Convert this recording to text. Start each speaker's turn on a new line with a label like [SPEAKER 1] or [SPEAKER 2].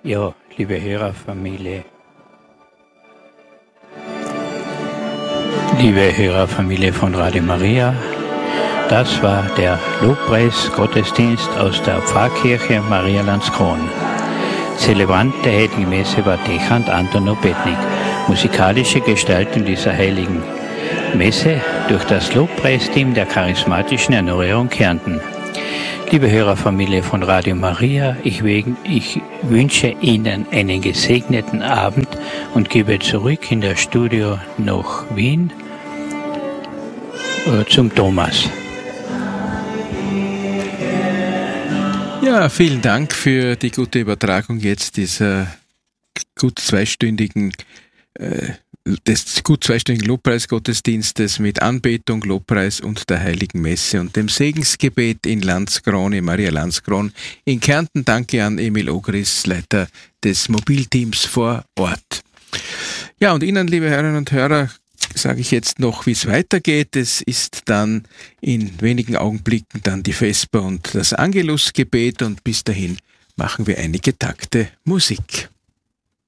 [SPEAKER 1] Ja, liebe Hörerfamilie. Liebe Hörerfamilie von Radio Maria, das war der Lobpreis-Gottesdienst aus der Pfarrkirche Maria Landskron. Zelebrant der Heiligen Messe war Dechant Anton Obetnik. Musikalische Gestaltung dieser Heiligen Messe durch das Lobpreisteam der Charismatischen Erneuerung Kärnten. Liebe Hörerfamilie von Radio Maria, ich wünsche Ihnen einen gesegneten Abend und gebe zurück in das Studio nach Wien zum Thomas.
[SPEAKER 2] Ja, vielen Dank für die gute Übertragung jetzt dieser gut zweistündigen Lobpreisgottesdienstes mit Anbetung, Lobpreis und der Heiligen Messe und dem Segensgebet in Landskron, in Maria Landskron in Kärnten. Danke an Emil Ogris, Leiter des Mobilteams vor Ort. Ja, und Ihnen, liebe Hörerinnen und Hörer, sage ich jetzt noch, wie es weitergeht. Es ist dann in wenigen Augenblicken dann die Vesper und das Angelusgebet und bis dahin machen wir einige Takte Musik.